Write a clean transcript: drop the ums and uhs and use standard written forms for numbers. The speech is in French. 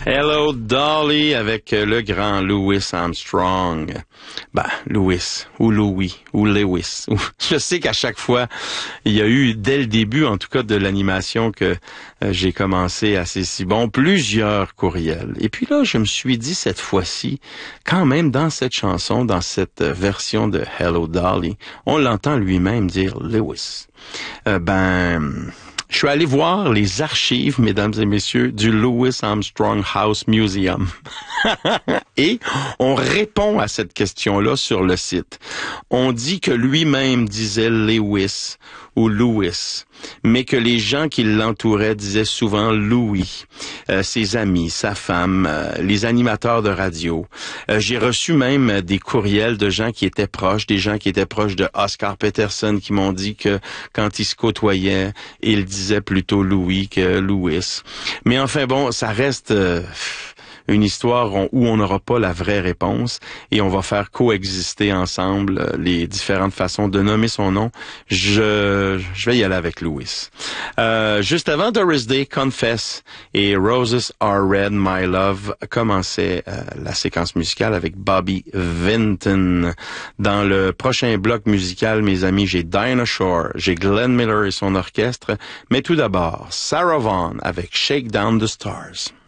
Hello Dolly avec le grand Louis Armstrong. Louis, ou Louis, ou Lewis. Je sais qu'à chaque fois, il y a eu, dès le début, en tout cas de l'animation que j'ai commencé à C'est si bon, plusieurs courriels. Et puis là, je me suis dit cette fois-ci, quand même dans cette chanson, dans cette version de Hello Dolly, on l'entend lui-même dire Lewis. Je suis allé voir les archives, mesdames et messieurs, du Louis Armstrong House Museum. Et on répond à cette question-là sur le site. On dit que lui-même disait Lewis ou Louis, mais que les gens qui l'entouraient disaient souvent Louis, ses amis, sa femme, les animateurs de radio. J'ai reçu même des courriels de gens qui étaient proches, des gens qui étaient proches de Oscar Peterson qui m'ont dit que quand ils se côtoyaient, ils disaient plutôt Louis que Louis. Mais enfin bon, ça reste une histoire où on n'aura pas la vraie réponse et on va faire coexister ensemble les différentes façons de nommer son nom. Je vais y aller avec Louis. Juste avant Doris Day, Confess et Roses Are Red, My Love commençait la séquence musicale avec Bobby Vinton. Dans le prochain bloc musical, mes amis, j'ai Dinah Shore, j'ai Glenn Miller et son orchestre, mais tout d'abord, Sarah Vaughan avec Shake Down the Stars.